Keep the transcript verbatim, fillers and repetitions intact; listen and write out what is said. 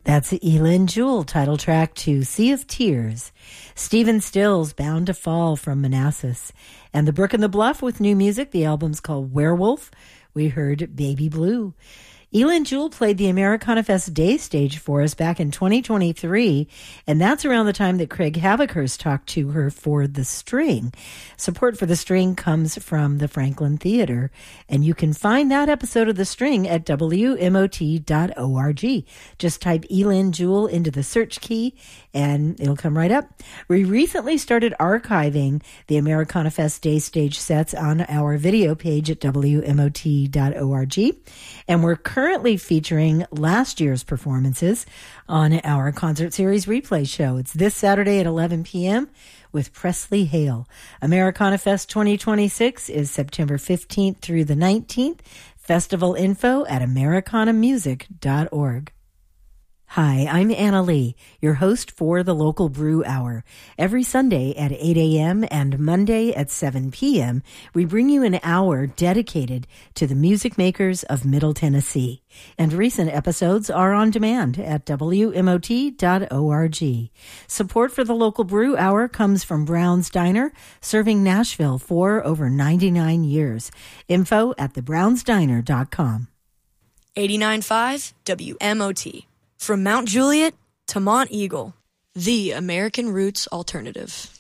That's Elin Jewell, title track to Sea of Tears. Stephen Stills, Bound to Fall from Manassas. And The Brook and the Bluff with new music. The album's called Werewolf. We heard Baby Blue. Elin Jewell played the Americana Fest Day Stage for us back in twenty twenty-three, and that's around the time that Craig Havikhurst talked to her for The String. Support for The String comes from the Franklin Theater, and you can find that episode of The String at W M O T dot org. Just type Elin Jewell into the search key, and it'll come right up. We recently started archiving the Americana Fest Day Stage sets on our video page at W M O T dot org, and we're currently featuring last year's performances on our concert series replay show. It's this Saturday at eleven p.m. with Presley Hale. Americana Fest twenty twenty-six is September fifteenth through the nineteenth. Festival info at americana music dot org. Hi, I'm Anna Lee, your host for the Local Brew Hour. Every Sunday at eight a.m. and Monday at seven p.m., we bring you an hour dedicated to the music makers of Middle Tennessee. And recent episodes are on demand at W M O T dot org. Support for the Local Brew Hour comes from Brown's Diner, serving Nashville for over ninety-nine years. Info at the browns diner dot com. eighty-nine point five W M O T. From Mount Juliet to Mont Eagle, the American Roots Alternative.